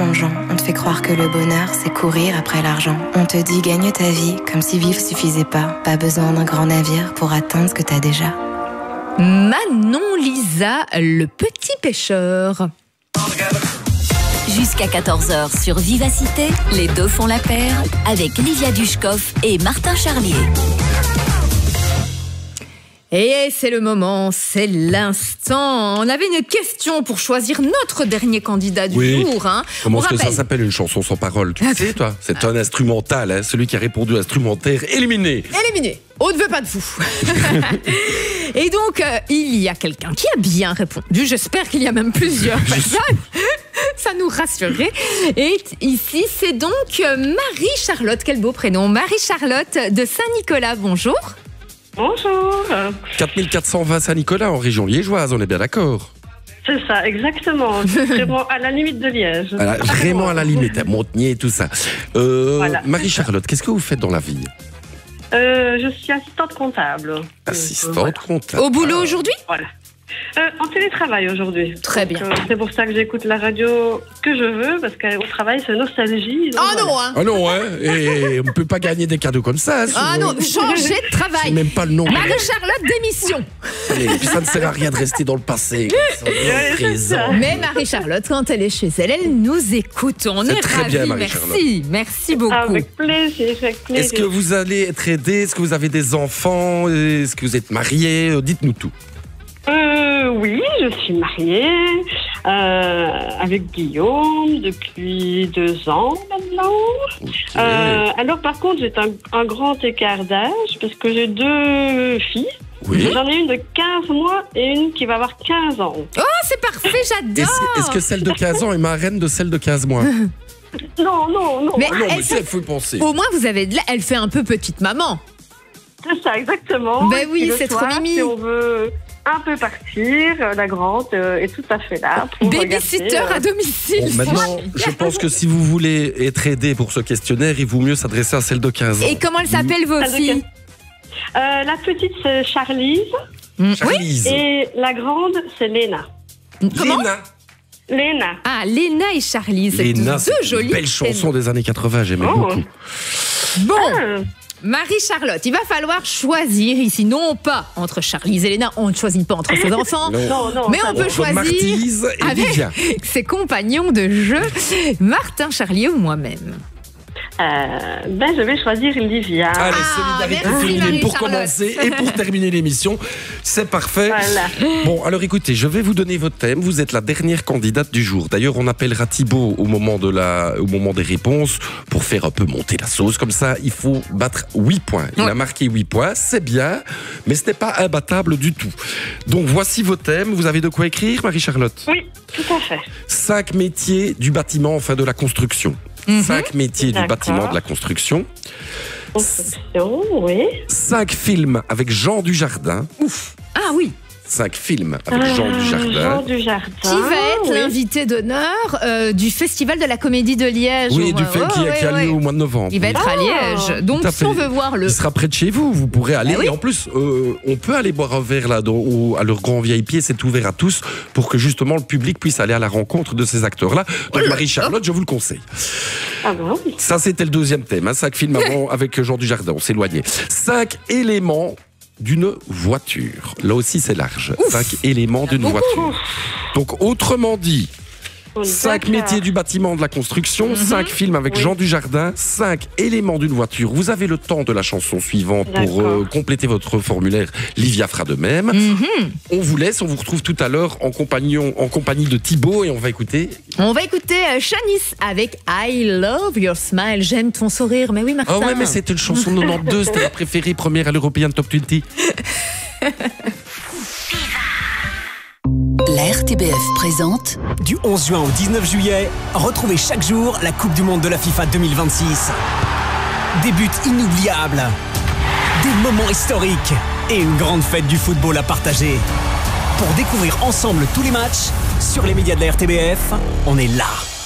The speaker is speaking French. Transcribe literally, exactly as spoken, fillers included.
mensongeant. On te fait croire que le bonheur, c'est courir après l'argent. On te dit gagne ta vie, comme si vivre suffisait pas. Pas besoin d'un grand navire pour atteindre ce que t'as déjà. Manon Lisa, le petit pêcheur. Jusqu'à quatorze heures sur Vivacité, les deux font la paire avec Livia Dushkov et Martin Charlier. Et c'est le moment, c'est l'instant. On avait une question pour choisir notre dernier candidat du oui. jour. Hein. Comment On est-ce que rappelle... ça s'appelle une chanson sans parole? Tu sais, toi, c'est un instrumental. Hein, celui qui a répondu instrumentaire, éliminé. Éliminé. On ne veut pas de vous. Et donc, euh, il y a quelqu'un qui a bien répondu. J'espère qu'il y a même plusieurs personnes. Ça nous rassurerait. Et ici, c'est donc Marie-Charlotte. Quel beau prénom. Marie-Charlotte de Saint-Nicolas. Bonjour. Bonjour. quatre mille quatre cent vingt Saint-Nicolas en région liégeoise, on est bien d'accord? C'est ça, exactement. Vraiment à la limite de Liège. À la, vraiment à la limite, Montagnier et tout ça. Euh, Voilà. Marie-Charlotte, qu'est-ce que vous faites dans la vie? Euh, je suis assistante comptable. Assistante Euh, voilà. comptable. Au boulot aujourd'hui? Voilà. Euh, en télétravail aujourd'hui. Très Donc, bien. euh, c'est pour ça que j'écoute la radio que je veux, parce qu'au travail, c'est nostalgie. donc Ah voilà. non, hein. Ah non, hein, et on ne peut pas gagner des cadeaux comme ça. Ah sur- non, changez de C'est travail. même pas le nom. Marie-Charlotte, démission. Et puis ça ne sert à rien de rester dans le passé. comme ça, on est dans le présent. Mais Marie-Charlotte, quand elle est chez elle, elle nous écoute. On C'est est très ravis. bien, Marie-Charlotte. Merci, merci beaucoup. Avec plaisir, avec plaisir. Est-ce que vous allez être aidé? Est-ce que vous avez des enfants? Est-ce que vous êtes marié? Dites-nous tout. Euh, oui, je suis mariée euh, avec Guillaume depuis deux ans maintenant. Ok. Euh, alors par contre, j'ai un, un grand écart d'âge parce que j'ai deux filles. Oui. J'en ai une de quinze mois et une qui va avoir quinze ans. Oh, c'est parfait, j'adore. Est-ce, est-ce que celle de quinze ans est marraine de celle de quinze mois? Non, non, non. Mais Ah non, elle mais fait- ça, il faut y penser. Au moins, vous avez de la... Elle fait un peu petite maman. C'est ça, exactement. Ben oui, Et le c'est trop soir, mimi. Si on veut un peu partir, euh, la grande euh, est tout à fait là pour Babysitter regarder, euh, à domicile. Bon, maintenant, je pense que si vous voulez être aidé pour ce questionnaire, il vaut mieux s'adresser à celle de quinze ans. Et comment elles s'appellent vos Celle de filles? Euh, la petite, c'est Charlize. Charlize. Et la grande, c'est Léna. Comment? Léna. Léna. Ah, Léna et Charlie, c'est Léna, deux c'est une jolies belle chanson prénoms. des années quatre-vingts, j'aimais Oh. beaucoup. Bon, Ah, Marie-Charlotte, il va falloir choisir ici, non pas entre Charlize et Léna, on ne choisit pas entre ses enfants, Non. non, non. mais ça on va. peut choisir Martise et avec Livia. ses compagnons de jeu, Martin Charlier ou moi-même. Euh, ben, je vais choisir Livia. Allez, Ah, solidarité merci, féminine pour Marie-Charlotte. commencer et pour terminer l'émission. C'est parfait. Voilà. Bon, alors écoutez, je vais vous donner votre thème. Vous êtes la dernière candidate du jour. D'ailleurs, on appellera Thibaut au moment, de la, au moment des réponses pour faire un peu monter la sauce. Comme ça, il faut battre huit points. Il Ouais. a marqué huit points, c'est bien, mais ce n'est pas imbattable du tout. Donc, voici vos thèmes. Vous avez de quoi écrire, Marie-Charlotte? Oui, tout à fait. Cinq métiers du bâtiment, enfin de la construction. Cinq métiers du D'accord. bâtiment, de la construction. Construction, oui. Cinq films avec Jean Dujardin. Ah oui, Cinq films avec Jean Euh, Dujardin. Jean Dujardin. qui va être oui. l'invité d'honneur euh, du Festival de la Comédie de Liège. Oui, On du va- fait ouais, qui, ouais, qui a ouais. lieu au mois de novembre. Il va être à Liège. Donc, Tout à si on fait. veut voir le... Il sera près de chez vous, vous pourrez aller. Ah oui. Et en plus, euh, on peut aller boire un verre là, dans- au- à leur grand V I P, c'est ouvert à tous, pour que justement le public puisse aller à la rencontre de ces acteurs-là. Donc Marie-Charlotte, je vous le conseille. Ah ben oui. Ça, c'était le deuxième thème. Hein. Cinq films avant avec Jean Dujardin, on s'éloignait. Cinq éléments d'une voiture. Là aussi, c'est large. Cinq éléments d'une voiture. Donc, autrement dit, cinq D'accord. métiers du bâtiment, de la construction, cinq films avec Oui. Jean Dujardin, cinq éléments d'une voiture. Vous avez le temps de la chanson suivante pour D'accord. euh, compléter votre formulaire. Livia fera de même. On vous laisse, on vous retrouve tout à l'heure en, compagnon- en compagnie de Thibaut et on va écouter. On va écouter euh, Shanice avec I Love Your Smile. J'aime ton sourire. Mais oui, Martin. Ah ouais, mais c'était une chanson de quatre-vingt-douze, c'était la préférée, première à l'European Top vingt. La R T B F présente Du onze juin au dix-neuf juillet, retrouvez chaque jour la Coupe du Monde de la FIFA deux mille vingt-six. Des buts inoubliables, des moments historiques et une grande fête du football à partager. Pour découvrir ensemble tous les matchs, sur les médias de la R T B F, on est là.